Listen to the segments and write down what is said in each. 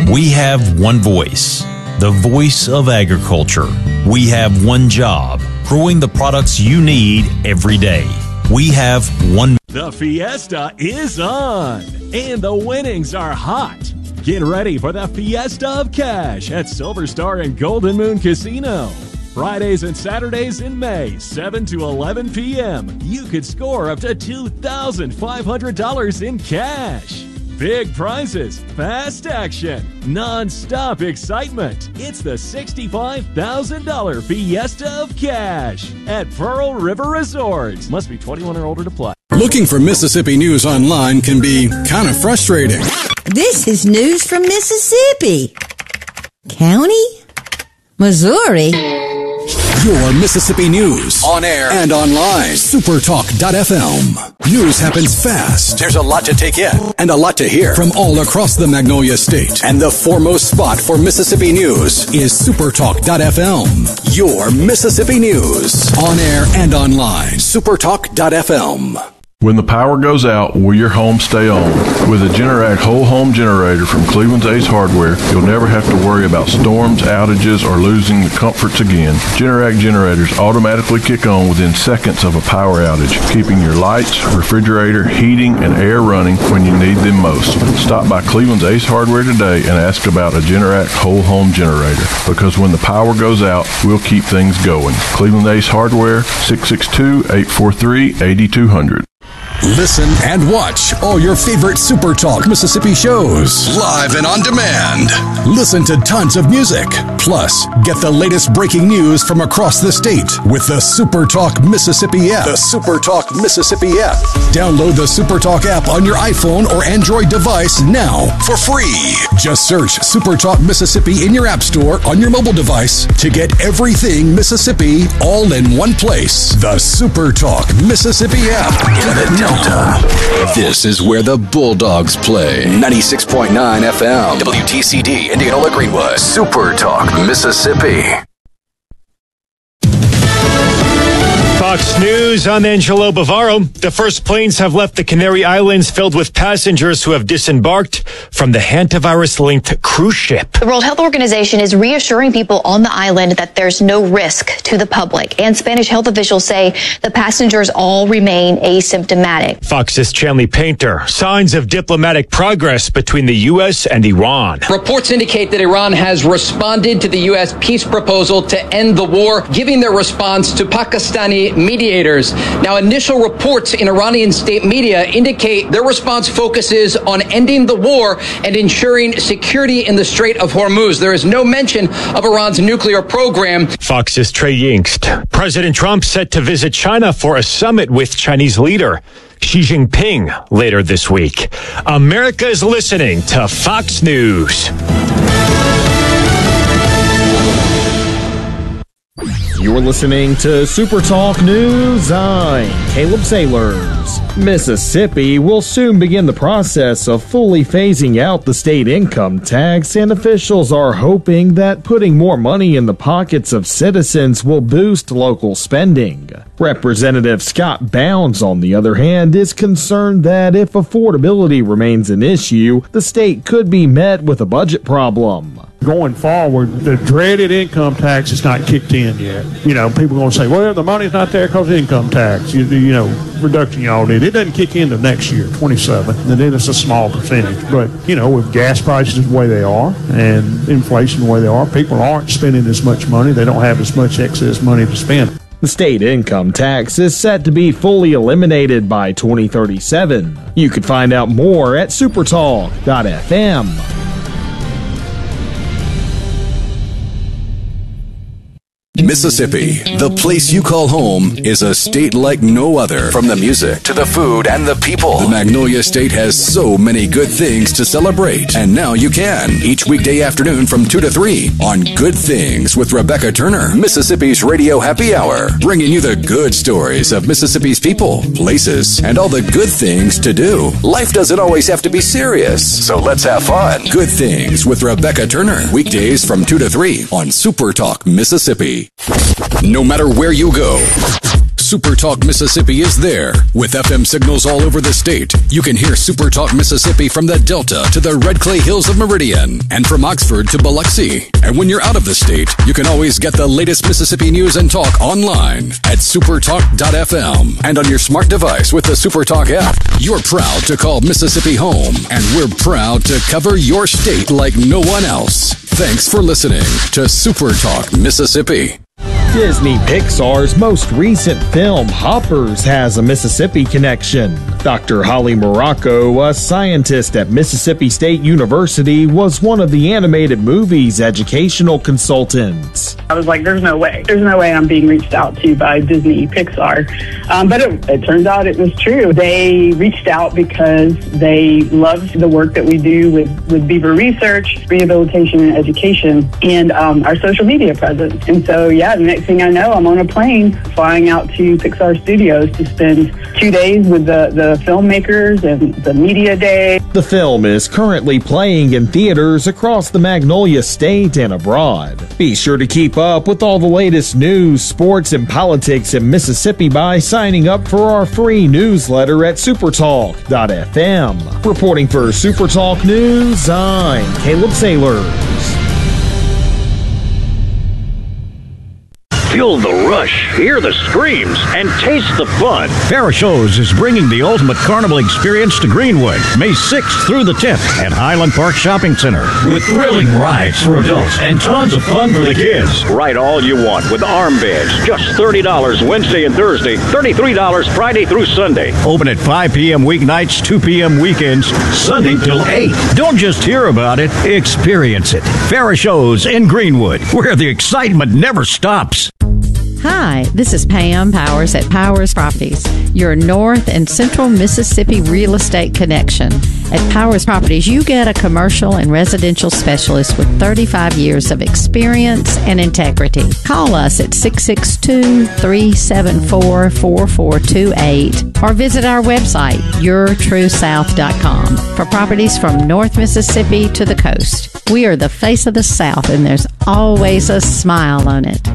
We have one voice, the voice of agriculture. We have one job, growing the products you need every day. We have one. The Fiesta is on, and the winnings are hot. Get ready for the Fiesta of Cash at Silver Star and Golden Moon Casino. Fridays and Saturdays in May, 7 to 11 p.m. You could score up to $2,500 in cash. Big prizes, fast action, non-stop excitement. It's the $65,000 Fiesta of Cash at Pearl River Resort. Must be 21 or older to play. Looking for Mississippi news online can be kind of frustrating. This is news from Mississippi. County? Missouri? Your Mississippi news on air and online. Supertalk.fm. News happens fast. There's a lot to take in and a lot to hear from all across the Magnolia State. And the foremost spot for Mississippi news is Supertalk.fm. Your Mississippi news on air and online. Supertalk.fm. When the power goes out, will your home stay on? With a Generac whole home generator from Cleveland's Ace Hardware, you'll never have to worry about storms, outages, or losing the comforts again. Generac generators automatically kick on within seconds of a power outage, keeping your lights, refrigerator, heating, and air running when you need them most. Stop by Cleveland's Ace Hardware today and ask about a Generac whole home generator, because when the power goes out, we'll keep things going. Cleveland Ace Hardware, 662-843-8200. Listen and watch all your favorite Super Talk Mississippi shows live and on demand. Listen to tons of music. Plus, get the latest breaking news from across the state with the Super Talk Mississippi app. The Super Talk Mississippi app. Download the Super Talk app on your iPhone or Android device now for free. Just search Super Talk Mississippi in your app store on your mobile device to get everything Mississippi all in one place. The Super Talk Mississippi app. In the Delta. This is where the Bulldogs play. 96.9 FM. WTCD, Indianola Greenwood. Super Talk, Mississippi. Fox News, I'm Angelo Bavaro. The first planes have left the Canary Islands filled with passengers who have disembarked from the hantavirus-linked cruise ship. The World Health Organization is reassuring people on the island that there's no risk to the public. And Spanish health officials say the passengers all remain asymptomatic. Fox's Chanley Painter. Signs of diplomatic progress between the U.S. and Iran. Reports indicate that Iran has responded to the U.S. peace proposal to end the war, giving their response to Pakistani mediators. Now, initial reports in Iranian state media indicate their response focuses on ending the war and ensuring security in the Strait of Hormuz. There is no mention of Iran's nuclear program. Fox's Trey Yingst. President Trump set to visit China for a summit with Chinese leader Xi Jinping later this week. America is listening to Fox News. You're listening to Super Talk News. I'm Caleb Sailors. Mississippi will soon begin the process of fully phasing out the state income tax, and officials are hoping that putting more money in the pockets of citizens will boost local spending. Representative Scott Bounds, on the other hand, is concerned that if affordability remains an issue, the state could be met with a budget problem. Going forward, the dreaded income tax is not kicked in yet. You know, people are going to say, well, the money's not there because of income tax, reduction y'all did. It doesn't kick in until next year, 27, and then it's a small percentage. But, with gas prices the way they are and inflation the way they are, people aren't spending as much money. They don't have as much excess money to spend. The state income tax is set to be fully eliminated by 2037. You can find out more at supertalk.fm. Mississippi, the place you call home, is a state like no other. From the music to the food and the people, the Magnolia State has so many good things to celebrate. And now you can, each weekday afternoon from 2 to 3 on Good Things with Rebecca Turner, Mississippi's Radio Happy Hour, bringing you the good stories of Mississippi's people, places, and all the good things to do. Life doesn't always have to be serious, so let's have fun. Good Things with Rebecca Turner, weekdays from 2 to 3 on Super Talk Mississippi. No matter where you go, Super Talk Mississippi is there. With FM signals all over the state, you can hear Super Talk Mississippi from the Delta to the Red Clay Hills of Meridian and from Oxford to Biloxi. And when you're out of the state, you can always get the latest Mississippi news and talk online at supertalk.fm and on your smart device with the Super Talk app. You're proud to call Mississippi home, and we're proud to cover your state like no one else. Thanks for listening to Super Talk Mississippi. Disney Pixar's most recent film, Hoppers, has a Mississippi connection. Dr. Holly Morocco, a scientist at Mississippi State University, was one of the animated movie's educational consultants. I was like, there's no way. There's no way I'm being reached out to by Disney Pixar. But it turns out it was true. They reached out because they loved the work that we do with Beaver research, rehabilitation, and education, and our social media presence. And so, yeah, the next thing I know, I'm on a plane flying out to Pixar Studios to spend 2 days with the filmmakers and the media day. The film is currently playing in theaters across the Magnolia State and abroad. Be sure to keep up with all the latest news, sports, and politics in Mississippi by signing up for our free newsletter at supertalk.fm. Reporting for Supertalk News, I'm Caleb Sailors. Feel the rush, hear the screams, and taste the fun. Farrah Shows is bringing the ultimate carnival experience to Greenwood, May 6th through the 10th at Highland Park Shopping Center. With thrilling rides for adults and tons of fun for the kids. Ride all you want with armbands. Just $30 Wednesday and Thursday, $33 Friday through Sunday. Open at 5 p.m. weeknights, 2 p.m. weekends, Sunday till 8. Don't just hear about it, experience it. Farrah Shows in Greenwood, where the excitement never stops. Hi, this is Pam Powers at Powers Properties, your North and Central Mississippi real estate connection. At Powers Properties, you get a commercial and residential specialist with 35 years of experience and integrity. Call us at 662-374-4428 or visit our website, yourtruesouth.com, for properties from North Mississippi to the coast. We are the face of the South, and there's always a smile on it.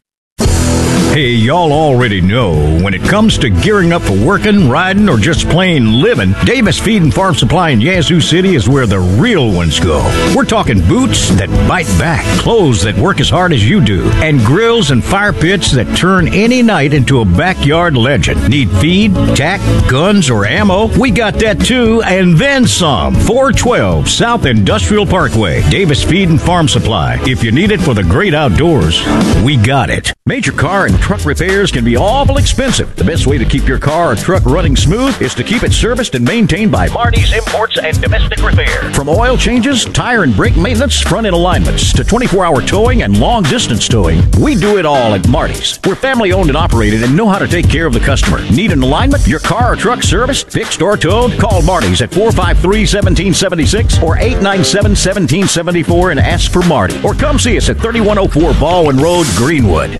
Hey, y'all already know when it comes to gearing up for working, riding, or just plain living, Davis Feed and Farm Supply in Yazoo City is where the real ones go. We're talking boots that bite back, clothes that work as hard as you do, and grills and fire pits that turn any night into a backyard legend. Need feed, tack, guns, or ammo? We got that too, and then some. 412 South Industrial Parkway, Davis Feed and Farm Supply. If you need it for the great outdoors, we got it. Major car and truck repairs can be awful expensive. The best way to keep your car or truck running smooth is to keep it serviced and maintained by Marty's Imports and Domestic Repair. From oil changes, tire and brake maintenance, front-end alignments, to 24-hour towing and long-distance towing, we do it all at Marty's. We're family-owned and operated and know how to take care of the customer. Need an alignment? Your car or truck serviced, fixed, or towed? Call Marty's at 453-1776 or 897-1774 and ask for Marty. Or come see us at 3104 Baldwin Road, Greenwood.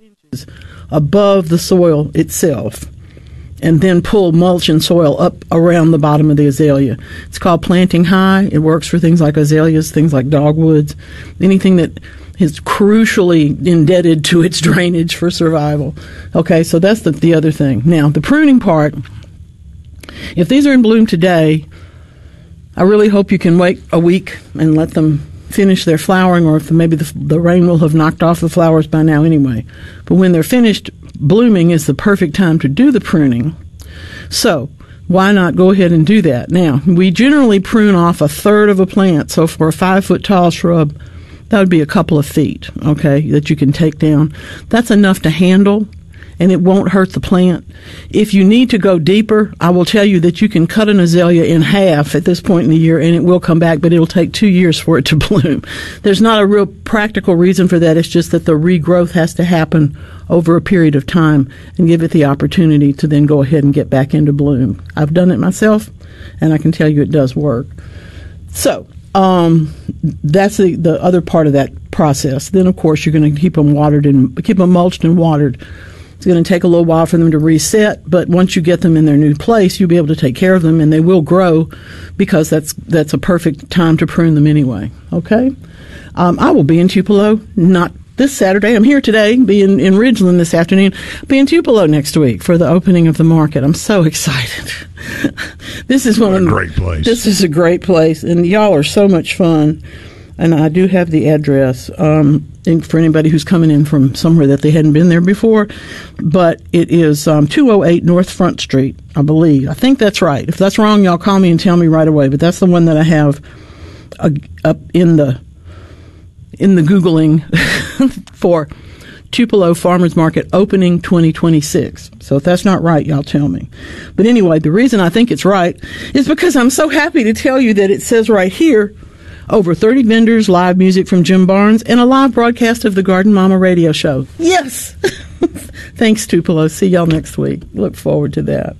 Above the soil itself, and then pull mulch and soil up around the bottom of the azalea. It's called planting high. It works for things like azaleas, things like dogwoods, anything that is crucially indebted to its drainage for survival. Okay, so that's the other thing. Now, the pruning part, if these are in bloom today, I really hope you can wait a week and let them finish their flowering, or if maybe the rain will have knocked off the flowers by now anyway. But when they're finished blooming is the perfect time to do the pruning. So why not go ahead and do that? Now, we generally prune off a third of a plant. So for a 5-foot tall shrub, that would be a couple of feet, okay, that you can take down. That's enough to handle, and it won't hurt the plant. If you need to go deeper, I will tell you that you can cut an azalea in half at this point in the year, and it will come back, but it'll take 2 years for it to bloom. There's not a real practical reason for that. It's just that the regrowth has to happen over a period of time and give it the opportunity to then go ahead and get back into bloom. I've done it myself, and I can tell you it does work. So that's the other part of that process. Then, of course, you're going to keep them mulched and watered. It's going to take a little while for them to reset, but once you get them in their new place, you'll be able to take care of them, and they will grow because that's a perfect time to prune them anyway. Okay? I will be in Tupelo not this Saturday. I'm here today, be in Ridgeland this afternoon, be in Tupelo next week for the opening of the market. I'm so excited. This is a great place. This is a great place, and y'all are so much fun. And I do have the address for anybody who's coming in from somewhere that they hadn't been there before. But it is 208 North Front Street, I believe. I think that's right. If that's wrong, y'all call me and tell me right away. But that's the one that I have up in the Googling for Tupelo Farmers Market opening 2026. So if that's not right, y'all tell me. But anyway, the reason I think it's right is because I'm so happy to tell you that it says right here, over 30 vendors, live music from Jim Barnes, and a live broadcast of the Garden Mama radio show. Yes! Thanks, Tupelo. See y'all next week. Look forward to that.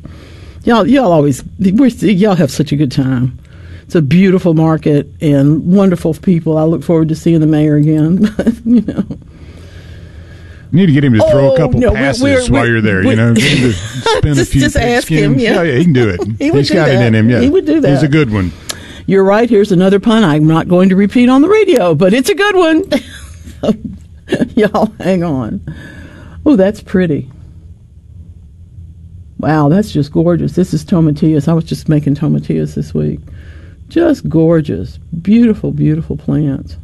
Y'all have such a good time. It's a beautiful market and wonderful people. I look forward to seeing the mayor again. You know. You need to get him to throw a couple passes while you're there. Get him to spin a few. Just ask him. Yeah, he can do it. He's got it in him. Yeah, he would do that. He's a good one. You're right. Here's another pun I'm not going to repeat on the radio, but it's a good one. Y'all, hang on. Oh, that's pretty. Wow, that's just gorgeous. This is tomatillas. I was just making tomatillas this week. Just gorgeous. Beautiful, beautiful plants.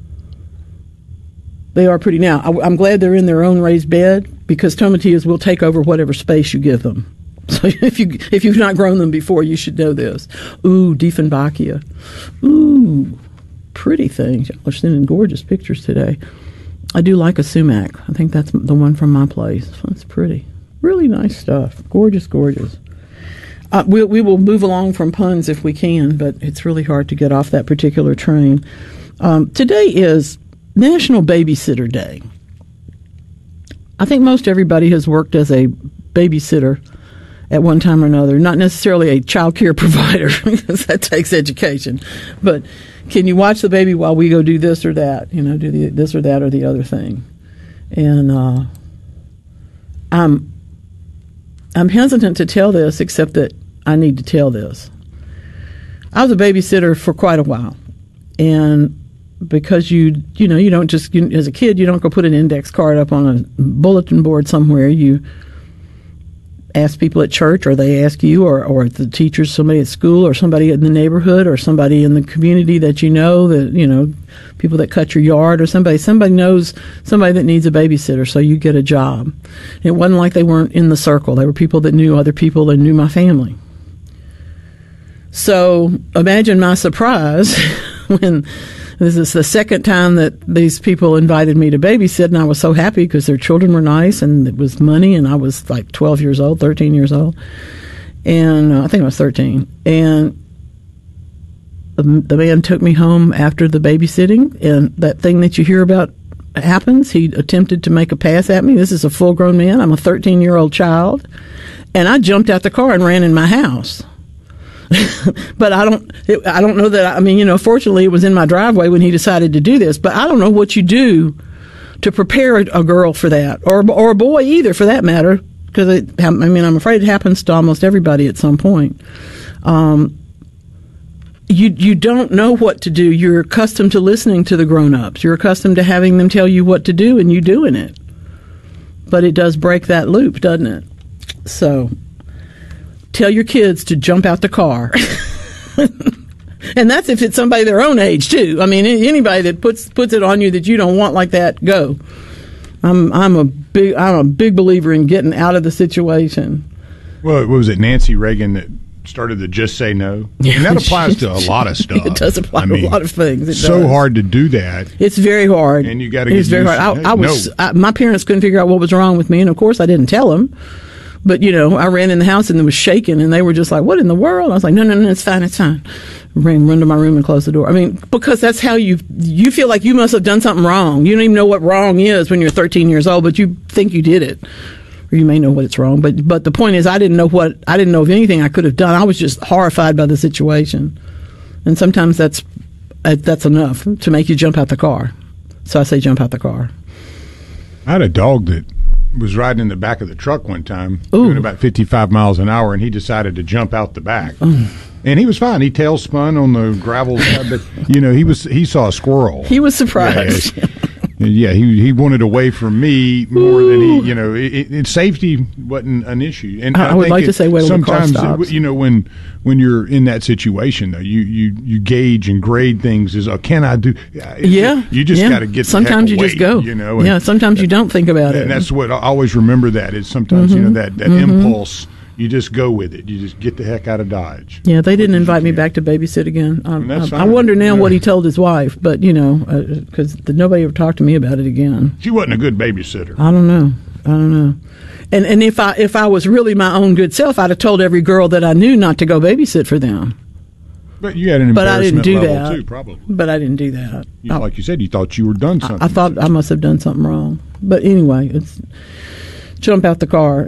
They are pretty. Now, I'm glad they're in their own raised bed because tomatillas will take over whatever space you give them. So if you've not grown them before, you should know this. Ooh, Diefenbachia. Ooh, pretty things. Y'all are sending gorgeous pictures today. I do like a sumac. I think that's the one from my place. That's pretty. Really nice stuff. Gorgeous, gorgeous. We will move along from puns if we can, but it's really hard to get off that particular train. Today is National Babysitter Day. I think most everybody has worked as a babysitter at one time or another. Not necessarily a child care provider, because that takes education. But can you watch the baby while we go do this or that? You know, do this or that or the other thing. And I'm hesitant to tell this, except that I need to tell this. I was a babysitter for quite a while. And because you don't just, as a kid, you don't go put an index card up on a bulletin board somewhere. You ask people at church, or they ask you, or the teachers, somebody at school, or somebody in the neighborhood, or somebody in the community that people that cut your yard, or somebody knows somebody that needs a babysitter, so you get a job. It wasn't like they weren't in the circle. They were people that knew other people that knew my family. So imagine my surprise when this is the second time that these people invited me to babysit, and I was so happy because their children were nice, and it was money, and I was like 13 years old, and I think I was 13. And the man took me home after the babysitting, and that thing that you hear about happens. He attempted to make a pass at me. This is a full-grown man. I'm a 13-year-old child, and I jumped out the car and ran in my house. But I don't know that, fortunately it was in my driveway when he decided to do this, but I don't know what you do to prepare a girl for that, or a boy either, for that matter, because I'm afraid it happens to almost everybody at some point. You don't know what to do. You're accustomed to listening to the grown-ups. You're accustomed to having them tell you what to do and you doing it. But it does break that loop, doesn't it? So tell your kids to jump out the car. And that's if it's somebody their own age, too. I mean, anybody that puts it on you that you don't want like that, go. I'm a big believer in getting out of the situation. Well, what was it, Nancy Reagan that started the Just Say No? Yeah. And that applies to a lot of stuff. It does apply to a lot of things. It's so hard to do that. It's very hard. And you got to get used to it. My parents couldn't figure out what was wrong with me, and of course I didn't tell them. But, I ran in the house and it was shaking, and they were just like, what in the world? I was like, no, it's fine. Run to my room and close the door. I mean, because that's how you feel like you must have done something wrong. You don't even know what wrong is when you're 13 years old, but you think you did it. Or you may know what it's wrong. But the point is, I didn't know of anything I could have done. I was just horrified by the situation. And sometimes that's enough to make you jump out the car. So I say jump out the car. I had a dog that was riding in the back of the truck one time, doing about 55 miles an hour, and he decided to jump out the back. And he was fine. He tail spun on the gravel side, but he saw a squirrel. He was surprised. Yeah, he wanted away from me more than he, safety wasn't an issue. And I would like to say, wait till the car sometimes, stops. When you're in that situation, though, you gauge and grade things as, can I do? You just got to get. Sometimes you just go. Sometimes you don't think about it. And that's what I always remember. That is sometimes that impulse. You just go with it. You just get the heck out of Dodge. Yeah, they didn't invite me back to babysit again. I wonder now what he told his wife, but because nobody ever talked to me about it again. She wasn't a good babysitter. I don't know. And if I was really my own good self, I'd have told every girl that I knew not to go babysit for them. But you had an embarrassment level too, probably. But I didn't do that. Like you said, you thought you were done something. I thought I must have done something wrong. But anyway, it's jump out the car.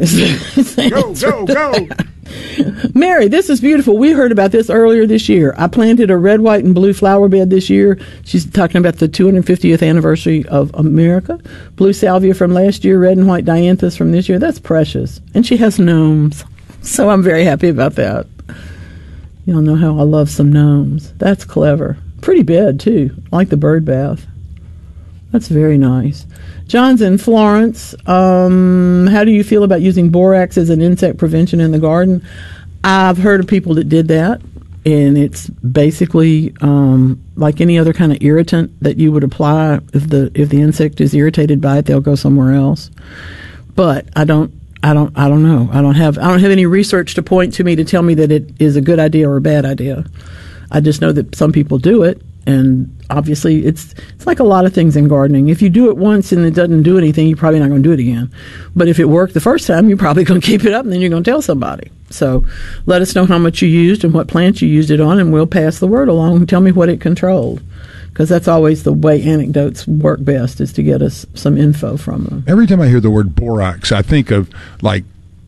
Go. Mary, this is beautiful. We heard about this earlier this year. I planted a red, white, and blue flower bed this year. She's talking about the 250th anniversary of America. Blue salvia from last year, red and white dianthus from this year. That's precious. And she has gnomes. So I'm very happy about that. Y'all know how I love some gnomes. That's clever. Pretty bed, too. I like the bird bath. That's very nice. John's in Florence. How do you feel about using borax as an insect prevention in the garden? I've heard of people that did that, and it's basically like any other kind of irritant that you would apply. If the insect is irritated by it, they'll go somewhere else. But I don't know. I don't have any research to point to me to tell me that it is a good idea or a bad idea. I just know that some people do it. And obviously, it's like a lot of things in gardening. If you do it once and it doesn't do anything, you're probably not going to do it again. But if it worked the first time, you're probably going to keep it up, and then you're going to tell somebody. So let us know how much you used and what plants you used it on, and we'll pass the word along and tell me what it controlled. Because that's always the way anecdotes work best, is to get us some info from them. Every time I hear the word borax, I think of like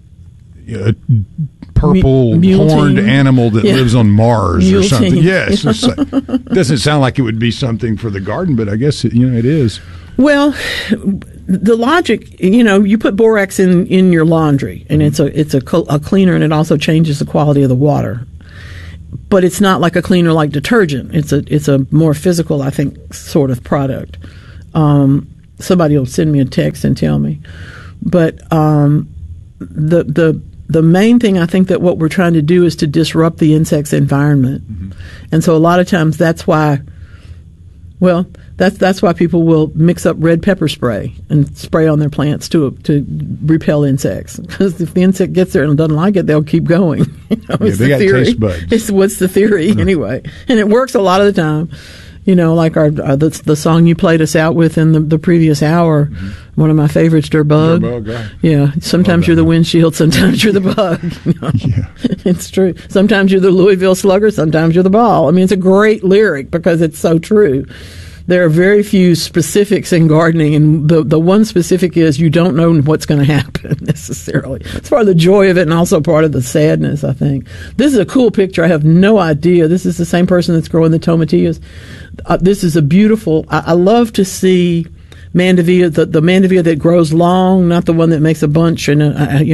purple horned animal that lives on Mars or something. Yes, it doesn't sound like it would be something for the garden, but I guess it is. Well, the logic, you put borax in your laundry, and it's a cleaner, and it also changes the quality of the water. But it's not like a cleaner like detergent. It's a more physical, I think, sort of product. Somebody will send me a text and tell me, but the main thing, I think, that what we're trying to do is to disrupt the insect's environment. And so a lot of times that's why people will mix up red pepper spray and spray on their plants to repel insects. Because if the insect gets there and doesn't like it, they'll keep going. They got taste buds. What's the theory anyway? And it works a lot of the time. Like the song you played us out with in the previous hour, one of my favorites, Der Bug. Right. Yeah, sometimes you're the windshield, sometimes you're the bug. It's true. Sometimes you're the Louisville Slugger, sometimes you're the ball. I mean, it's a great lyric because it's so true. There are very few specifics in gardening, and the one specific is you don't know what's going to happen necessarily. It's part of the joy of it and also part of the sadness, I think. This is a cool picture. I have no idea. This is the same person that's growing the tomatillas. This is a beautiful, I love to see mandevilla, the mandevilla that grows long, not the one that makes a bunch and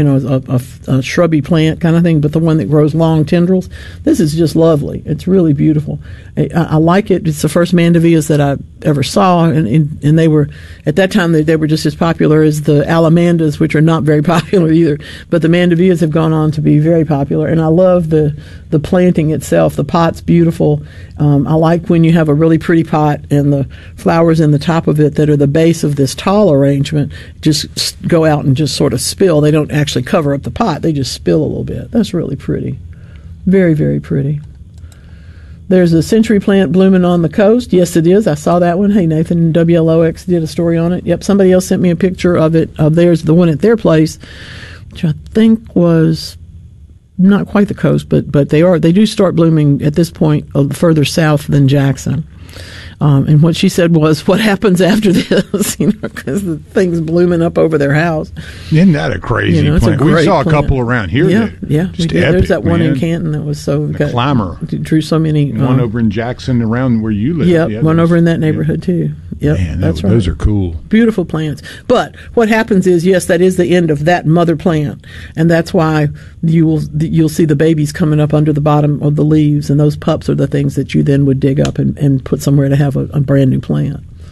a shrubby plant kind of thing, but the one that grows long tendrils. This is just lovely. It's really beautiful. I like it. It's the first mandevillas that I ever saw, and they were, at that time, they were just as popular as the alamandas, which are not very popular either. But the mandevillas have gone on to be very popular, and I love the planting itself. The pot's beautiful. I like when you have a really pretty pot and the flowers in the top of it that are the base of this tall arrangement just go out and just sort of spill. They don't actually cover up the pot. They just spill a little bit. That's really pretty. Very, very pretty. There's a century plant blooming on the coast. Yes, it is. I saw that one. Hey, Nathan, WLOX did a story on it. Yep, somebody else sent me a picture of it. There's the one at their place, which I think was not quite the coast, but they do start blooming at this point further south than Jackson. And what she said was, what happens after this? Because the thing's blooming up over their house. Isn't that a crazy plant? We saw a couple around here. Yeah. Just epic, there's that one man. In Canton that was so climber. Drew so many. One over in Jackson, around where you live. Yep, one over in that neighborhood too. Yep, man, that's right. Those are cool. Beautiful plants. But what happens is, yes, that is the end of that mother plant, and that's why you'll see the babies coming up under the bottom of the leaves, and those pups are the things that you then would dig up and put somewhere to have a brand new plant.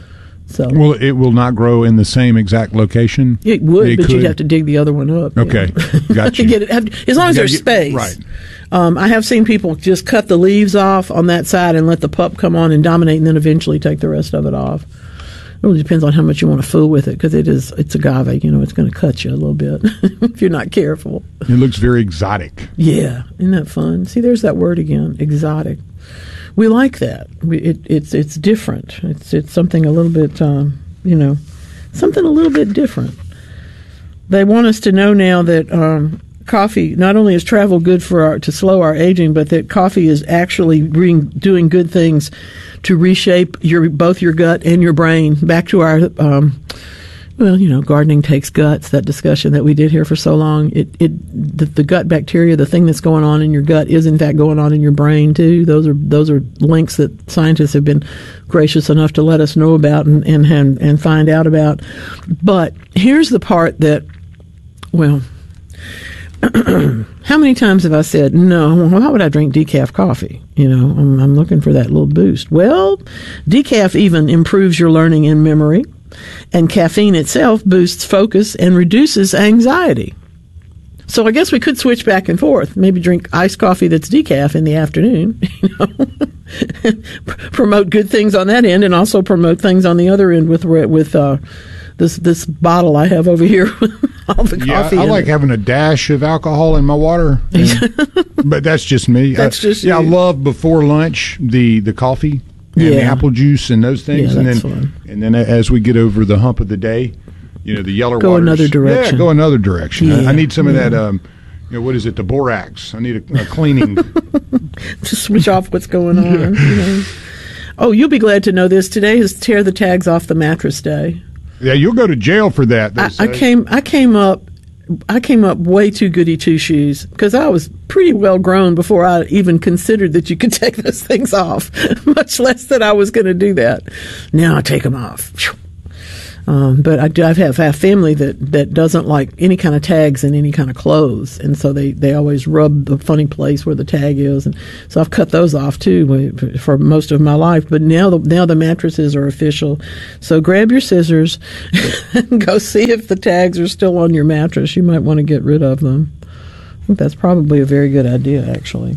So, well, it will not grow in the same exact location. It would, but you'd have to dig the other one up. Okay, gotcha. To get it, as long as there's space. Right. I have seen people just cut the leaves off on that side and let the pup come on and dominate, and then eventually take the rest of it off. It really depends on how much you want to fool with it, because it's agave. It's going to cut you a little bit if you're not careful. It looks very exotic. Yeah, isn't that fun? See, there's that word again, exotic. We like that. It's different. It's something a little bit, something a little bit different. They want us to know now that coffee not only is travel good to slow our aging, but that coffee is actually doing good things to reshape both your gut and your brain. Back to our gardening takes guts, that discussion that we did here for so long. The gut bacteria, the thing that's going on in your gut, is in fact going on in your brain too. Those are links that scientists have been gracious enough to let us know about and find out about. But here's the part that, well, how many times have I said, no, why would I drink decaf coffee? I'm looking for that little boost. Well, decaf even improves your learning and memory. And caffeine itself boosts focus and reduces anxiety. So I guess we could switch back and forth. Maybe drink iced coffee that's decaf in the afternoon. Promote good things on that end, and also promote things on the other end with this bottle I have over here with all the coffee. I like having a dash of alcohol in my water, but that's just me. That's just you. I love before lunch the coffee. And the apple juice and those things, and then as we get over the hump of the day, the yellow go waters, another direction. Yeah, go another direction. Yeah. I need some of that. What is it? The borax. I need a cleaning. To switch off what's going on. Oh, you'll be glad to know this. Today is tear the tags off the mattress day. Yeah, you'll go to jail for that. I came up way too goody two shoes, because I was pretty well grown before I even considered that you could take those things off, much less that I was going to do that. Now I take them off. But I have family that doesn't like any kind of tags in any kind of clothes, and so they always rub the funny place where the tag is, and so I've cut those off too for most of my life. But now the mattresses are official, so grab your scissors and go see if the tags are still on your mattress. You might want to get rid of them. I think that's probably a very good idea, actually.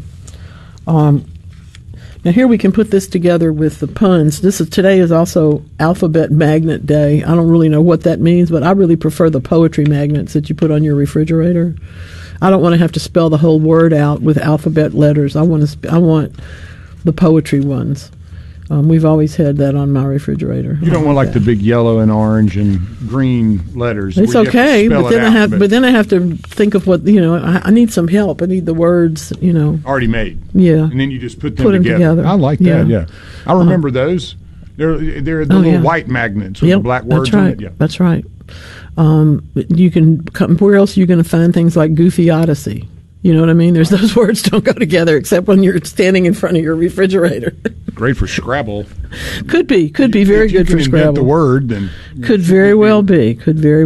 Now here we can put this together with the puns. Today is also Alphabet Magnet Day. I don't really know what that means, but I really prefer the poetry magnets that you put on your refrigerator. I don't want to have to spell the whole word out with alphabet letters. I want the poetry ones. We've always had that on my refrigerator. You don't want like the big yellow and orange and green letters. It's okay, but then I have to think of what I need some help. I need the words already made. Yeah, and then you just put them together. I like that. Yeah, I remember those. They're the little white magnets with the black words on it. Yeah, that's right. You can come. Where else are you going to find things like Goofy Odyssey? You know what I mean? Those words don't go together except when you're standing in front of your refrigerator. Great for Scrabble. Could be very good for Scrabble. The word, then could very well be.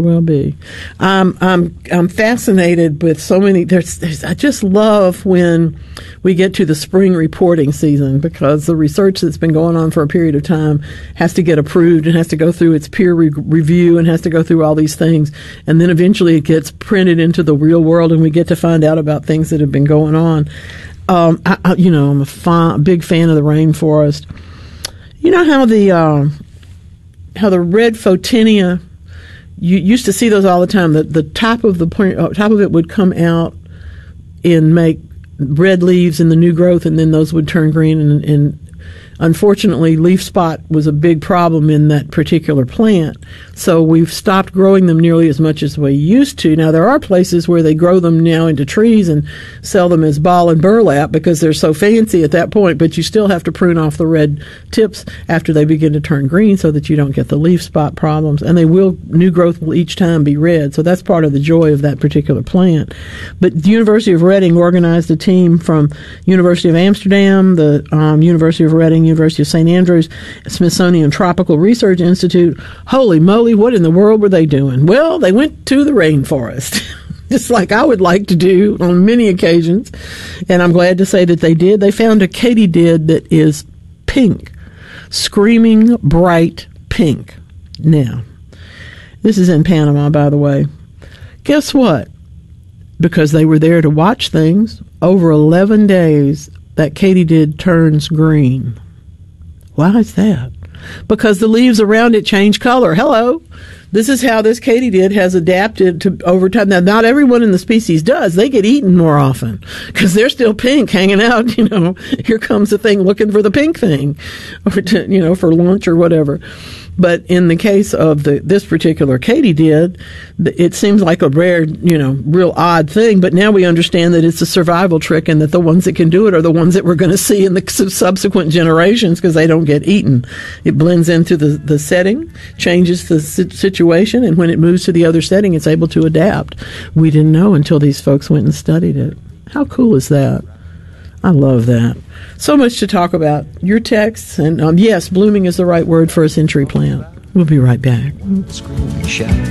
I'm fascinated with so many. I just love when we get to the spring reporting season, because the research that's been going on for a period of time has to get approved and has to go through its peer review and has to go through all these things, and then eventually it gets printed into the real world, and we get to find out about things that have been going on. I'm a big fan of the rainforest. You know how the red photinia, you used to see those all the time. The top of it would come out and make red leaves in the new growth, and then those would turn green. And unfortunately, leaf spot was a big problem in that particular plant. So we've stopped growing them nearly as much as we used to. Now, there are places where they grow them now into trees and sell them as ball and burlap because they're so fancy at that point, but you still have to prune off the red tips after they begin to turn green so that you don't get the leaf spot problems. And new growth will each time be red. So that's part of the joy of that particular plant. But the University of Reading organized a team from University of Amsterdam, the University of Reading, University of St. Andrews, Smithsonian Tropical Research Institute. Holy moly, what in the world were they doing? Well, they went to the rainforest, just like I would like to do on many occasions, and I'm glad to say that they did. They found a katydid that is pink, screaming bright pink. Now, this is in Panama, by the way. Guess what? Because they were there to watch things, over 11 days, that katydid turns green. Why is that? Because the leaves around it change color. Hello. This is how this katydid has adapted to over time. Now, not everyone in the species does. They get eaten more often because they're still pink, hanging out. Here comes the thing looking for the pink thing, or for lunch or whatever. But in the case of this particular katydid, it seems like a rare, real odd thing. But now we understand that it's a survival trick, and that the ones that can do it are the ones that we're going to see in the subsequent generations because they don't get eaten. It blends into the setting, changes the situation, and when it moves to the other setting, it's able to adapt. We didn't know until these folks went and studied it. How cool is that? I love that. So much to talk about. Your texts, and yes, blooming is the right word for a century plant. We'll be right back.